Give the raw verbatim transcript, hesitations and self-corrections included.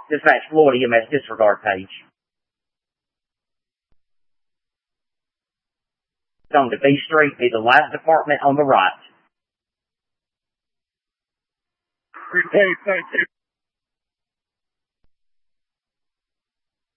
Dispatch Florida E M S disregard page. On to B Street, be the last apartment on the right. Okay, thank you.